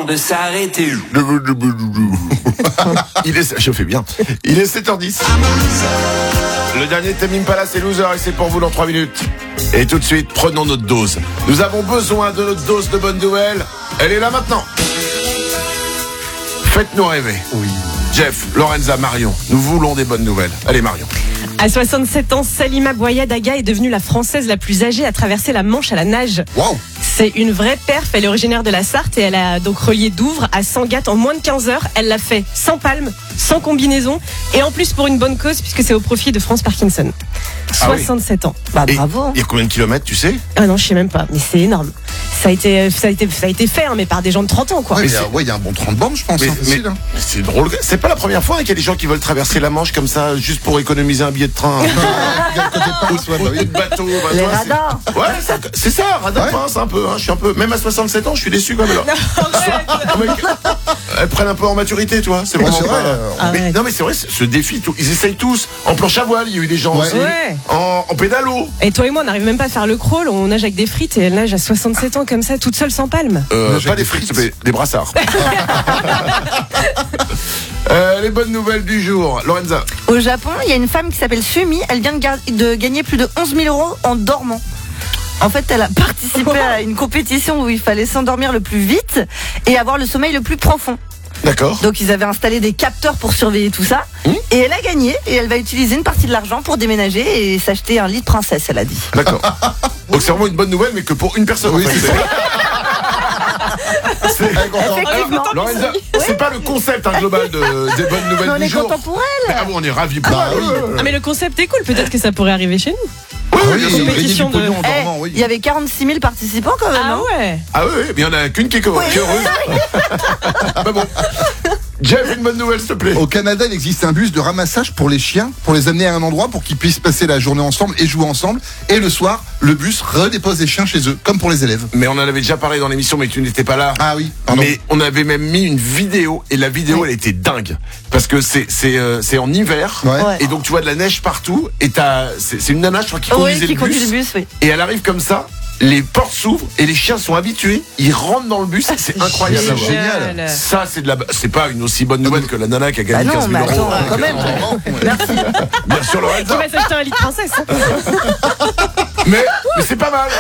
de s'arrêter. Je fais bien. Il est 7h10. Le dernier Tame Impala, c'est Loser et c'est pour vous dans 3 minutes. Et tout de suite, prenons notre dose. Nous avons besoin de notre dose de bonnes nouvelles. Elle est là maintenant. Faites-nous rêver. Oui. Jeff, Lorenza, Marion, nous voulons des bonnes nouvelles. Allez Marion. À 67 ans, Salima Boya-Daga est devenue la Française la plus âgée à traverser la Manche à la nage. Waouh. C'est une vraie perf, elle est originaire de la Sarthe et elle a donc relié Douvres à Sangatte en moins de 15 heures. Elle l'a fait sans palme, sans combinaison et en plus pour une bonne cause puisque c'est au profit de France Parkinson. 67 ans. Bah Et bravo. il y a combien de kilomètres, tu sais? Ah non, je sais même pas, mais c'est énorme. Ça a été fait, hein, mais par des gens de 30 ans, quoi. Ouais, Mais il y a un bon 30 bandes, je pense. Mais, Facile, hein. mais c'est drôle. C'est pas la première fois qu'il y a des gens qui veulent traverser la Manche comme ça, juste pour économiser un billet de train. Il y a le côté pince, ouais, bah oui. De bateau. Bah, Les toi, radars. Ouais, c'est ça, radar Ouais. pince un peu. Hein, je suis un peu. Même à 67 ans, je suis déçu quand même. Alors. Elles prennent un peu en maturité, toi. C'est Ouais, vraiment c'est pas. vrai. Mais, non, mais c'est vrai, ce défi, ils essayent tous. En planche à voile, il y a eu des gens Ouais. aussi. Ouais. En pédalo. Et toi et moi, on n'arrive même pas à faire le crawl, on nage avec des frites et elle nage à 67 ans comme ça, toute seule sans palme. Nage Pas avec des des frites, frites. mais des brassards. Les bonnes nouvelles du jour. Lorenza. Au Japon, il y a une femme qui s'appelle Sumi. Elle vient de gagner plus de 11 000 euros en dormant. En fait, elle a participé à une compétition où il fallait s'endormir le plus vite et avoir le sommeil le plus profond. D'accord. Donc, ils avaient installé des capteurs pour surveiller tout ça. Et elle a gagné et elle va utiliser une partie de l'argent pour déménager et s'acheter un lit de princesse, elle a dit. D'accord. Donc c'est vraiment une bonne nouvelle, mais que pour une personne. Oui, en fait. c'est ça. C'est- Effectivement. Lorenza, c'est pas le concept global des bonnes Mais nouvelles on du est jour. content pour elle. Ah bon, on est ravis pour Bah elle. oui. Ah mais le concept est cool, peut-être que ça pourrait arriver chez nous. Ah oui, bien sûr. gagner du Compétition de- pognon en Eh, dormant, oui. il y avait 46 000 participants quand même. Ah hein. ouais. Ah oui, mais il y en a qu'une qui est heureuse. Bah bon. Jeff, une bonne nouvelle, s'il te plaît. Au Canada, il existe un bus de ramassage pour les chiens, pour les amener à un endroit pour qu'ils puissent passer la journée ensemble et jouer ensemble. Et le soir, le bus redépose les chiens chez eux, comme pour les élèves. Mais on en avait déjà parlé dans l'émission, mais tu n'étais pas là. Ah oui, pardon. Mais on avait même mis une vidéo, et la vidéo, elle était dingue. Parce que c'est en hiver, Ouais. et donc tu vois de la neige partout, et c'est une nana, je crois, qui Oui, conduisait qui le conduit bus. le bus, oui. Et elle arrive comme ça, les portes s'ouvrent, et les chiens sont habitués, ils rentrent dans le bus, c'est incroyable. c'est génial. Ça, c'est pas une aussi bonne nouvelle que la nana qui a Bah gagné non, 15 mais 000 euros. attends, quand même. Merci. Bien sûr, Tu Lorenza. vas s'acheter un lit de princesse. Mais c'est pas mal.